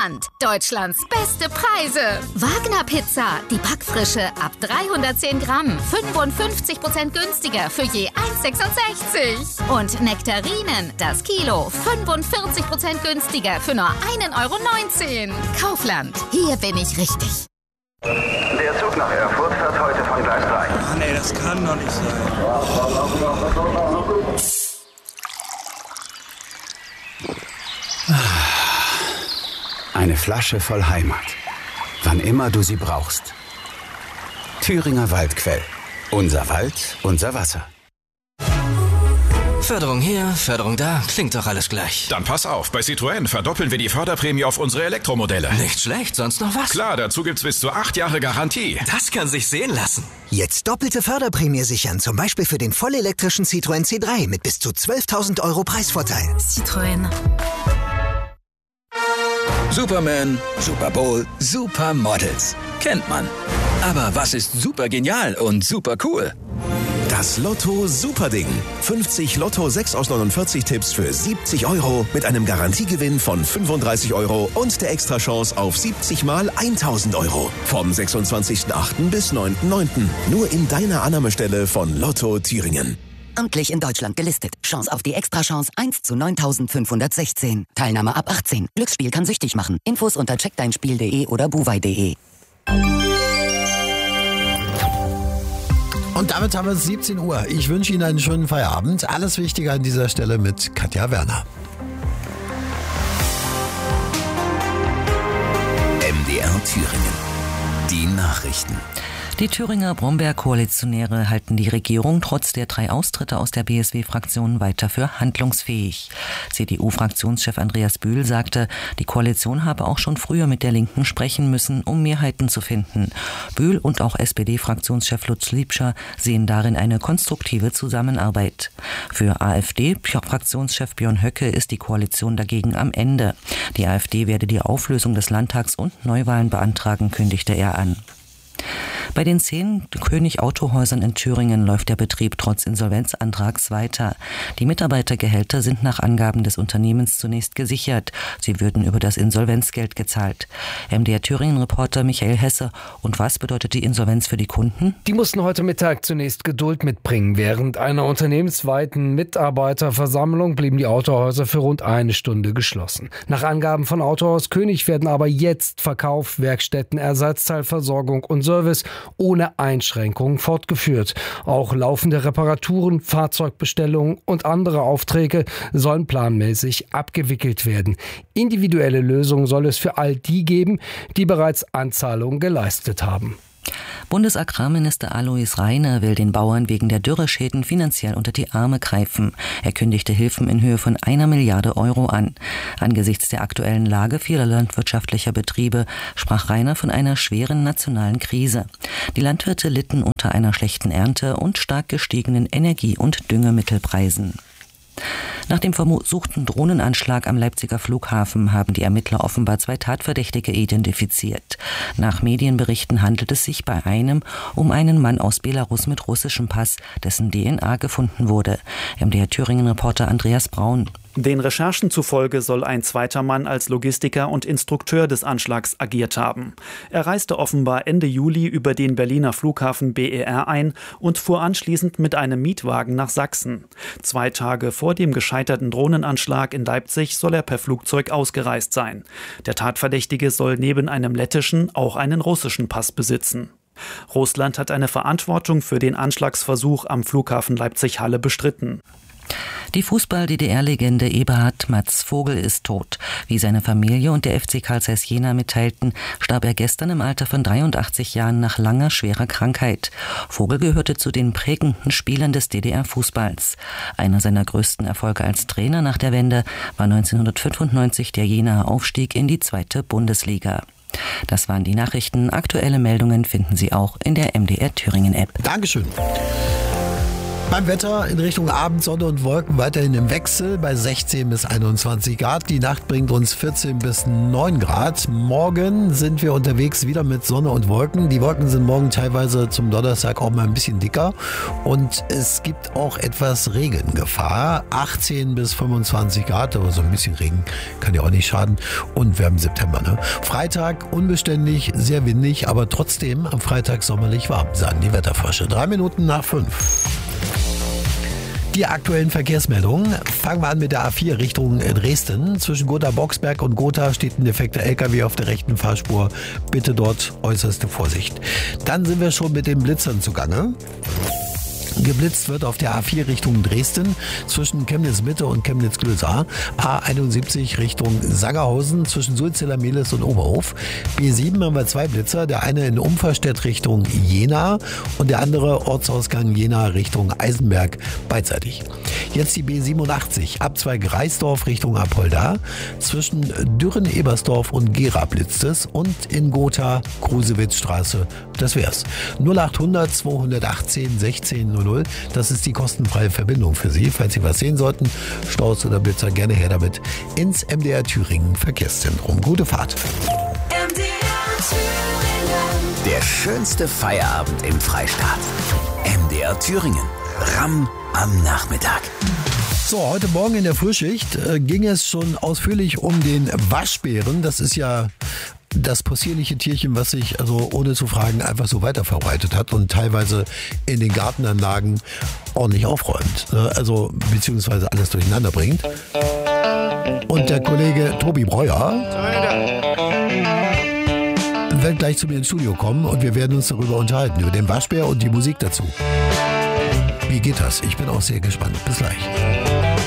Kaufland. Deutschlands beste Preise. Wagner Pizza, die Backfrische ab 310 Gramm. 55% günstiger für je 1,66. Und Nektarinen, das Kilo. 45% günstiger für nur 1,19 Euro. Kaufland, hier bin ich richtig. Der Zug nach Erfurt fährt heute von Gleis 3. Mann, ey, das kann doch nicht sein. Eine Flasche voll Heimat. Wann immer du sie brauchst. Thüringer Waldquell. Unser Wald, unser Wasser. Förderung hier, Förderung da, klingt doch alles gleich. Dann pass auf, bei Citroën verdoppeln wir die Förderprämie auf unsere Elektromodelle. Nicht schlecht, sonst noch was? Klar, dazu gibt's bis zu 8 Jahre Garantie. Das kann sich sehen lassen. Jetzt doppelte Förderprämie sichern, zum Beispiel für den vollelektrischen Citroën C3 mit bis zu 12.000 € Preisvorteil. Citroën. Superman, Super Bowl, Supermodels. Kennt man. Aber was ist super genial und super cool? Das Lotto Superding. 50 Lotto 6 aus 49 Tipps für 70 € mit einem Garantiegewinn von 35 € und der Extrachance auf 70 mal 1.000 €. Vom 26.08. bis 9.09. Nur in deiner Annahmestelle von Lotto Thüringen. Amtlich in Deutschland gelistet. Chance auf die Extrachance 1 zu 9.516. Teilnahme ab 18. Glücksspiel kann süchtig machen. Infos unter checkdeinspiel.de oder buwei.de. Und damit haben wir es 17 Uhr. Ich wünsche Ihnen einen schönen Feierabend. Alles Wichtige an dieser Stelle mit Katja Werner. MDR Thüringen. Die Nachrichten. Die Thüringer Brombeer-Koalitionäre halten die Regierung trotz der 3 Austritte aus der BSW-Fraktion weiter für handlungsfähig. CDU-Fraktionschef Andreas Bühl sagte, die Koalition habe auch schon früher mit der Linken sprechen müssen, um Mehrheiten zu finden. Bühl und auch SPD-Fraktionschef Lutz Liebscher sehen darin eine konstruktive Zusammenarbeit. Für AfD-Fraktionschef Björn Höcke ist die Koalition dagegen am Ende. Die AfD werde die Auflösung des Landtags und Neuwahlen beantragen, kündigte er an. Bei den 10 König-Autohäusern in Thüringen läuft der Betrieb trotz Insolvenzantrags weiter. Die Mitarbeitergehälter sind nach Angaben des Unternehmens zunächst gesichert. Sie würden über das Insolvenzgeld gezahlt. MDR Thüringen-Reporter Michael Hesse. Und was bedeutet die Insolvenz für die Kunden? Die mussten heute Mittag zunächst Geduld mitbringen. Während einer unternehmensweiten Mitarbeiterversammlung blieben die Autohäuser für rund 1 Stunde geschlossen. Nach Angaben von Autohaus König werden aber jetzt Verkauf, Werkstätten, Ersatzteilversorgung und Service ohne Einschränkungen fortgeführt. Auch laufende Reparaturen, Fahrzeugbestellungen und andere Aufträge sollen planmäßig abgewickelt werden. Individuelle Lösungen soll es für all die geben, die bereits Anzahlungen geleistet haben. Bundesagrarminister Alois Rainer will den Bauern wegen der Dürreschäden finanziell unter die Arme greifen. Er kündigte Hilfen in Höhe von 1 Milliarde € an. Angesichts der aktuellen Lage vieler landwirtschaftlicher Betriebe sprach Rainer von einer schweren nationalen Krise. Die Landwirte litten unter einer schlechten Ernte und stark gestiegenen Energie- und Düngemittelpreisen. Nach dem versuchten Drohnenanschlag am Leipziger Flughafen haben die Ermittler offenbar 2 Tatverdächtige identifiziert. Nach Medienberichten handelt es sich bei einem um einen Mann aus Belarus mit russischem Pass, dessen DNA gefunden wurde. MDR Thüringen-Reporter Andreas Braun. Den Recherchen zufolge soll ein zweiter Mann als Logistiker und Instrukteur des Anschlags agiert haben. Er reiste offenbar Ende Juli über den Berliner Flughafen BER ein und fuhr anschließend mit einem Mietwagen nach Sachsen. 2 Tage vor dem gescheiterten Drohnenanschlag in Leipzig soll er per Flugzeug ausgereist sein. Der Tatverdächtige soll neben einem lettischen auch einen russischen Pass besitzen. Russland hat eine Verantwortung für den Anschlagsversuch am Flughafen Leipzig-Halle bestritten. Die Fußball-DDR-Legende Eberhard Matz Vogel ist tot. Wie seine Familie und der FC Carl Zeiss Jena mitteilten, starb er gestern im Alter von 83 Jahren nach langer, schwerer Krankheit. Vogel gehörte zu den prägenden Spielern des DDR-Fußballs. Einer seiner größten Erfolge als Trainer nach der Wende war 1995 der Jenaer Aufstieg in die 2. Bundesliga. Das waren die Nachrichten. Aktuelle Meldungen finden Sie auch in der MDR Thüringen App. Dankeschön. Beim Wetter in Richtung Abend, Sonne und Wolken weiterhin im Wechsel bei 16 bis 21 Grad. Die Nacht bringt uns 14 bis 9 Grad. Morgen sind wir unterwegs wieder mit Sonne und Wolken. Die Wolken sind morgen teilweise zum Donnerstag auch mal ein bisschen dicker. Und es gibt auch etwas Regengefahr. 18 bis 25 Grad, aber so ein bisschen Regen kann ja auch nicht schaden. Und wir haben September, ne? Freitag unbeständig, sehr windig, aber trotzdem am Freitag sommerlich warm, sagen die Wetterfrösche. 3 Minuten nach 5. Die aktuellen Verkehrsmeldungen. Fangen wir an mit der A4 Richtung Dresden. Zwischen Gotha-Boxberg und Gotha steht ein defekter LKW auf der rechten Fahrspur. Bitte dort äußerste Vorsicht. Dann sind wir schon mit den Blitzern zugange. Geblitzt wird auf der A4 Richtung Dresden zwischen Chemnitz-Mitte und Chemnitz-Gülsar. A71 Richtung Sangerhausen zwischen Sulziller-Mehlis und Oberhof. B7 haben wir 2 Blitzer, der eine in Umferstedt Richtung Jena und der andere Ortsausgang Jena Richtung Eisenberg beidseitig. Jetzt die B87 Abzweig Reisdorf Richtung Apolda. Zwischen Dürren-Ebersdorf und Gera blitzt es und in Gotha Krusewitzstraße. Das wär's. 0800 218 16 00. Das ist die kostenfreie Verbindung für Sie. Falls Sie was sehen sollten, Staus oder Blitzer, gerne her damit ins MDR Thüringen Verkehrszentrum. Gute Fahrt. Der schönste Feierabend im Freistaat. MDR Thüringen. Ramm am Nachmittag. So, heute Morgen in der Frühschicht ging es schon ausführlich um den Waschbären. Das ist ja das possierliche Tierchen, was sich also ohne zu fragen einfach so weiter verbreitet hat und teilweise in den Gartenanlagen ordentlich aufräumt. Also beziehungsweise alles durcheinander bringt. Und der Kollege Tobi Breuer wird gleich zu mir ins Studio kommen und wir werden uns darüber unterhalten, über den Waschbär und die Musik dazu. Wie geht das? Ich bin auch sehr gespannt. Bis gleich.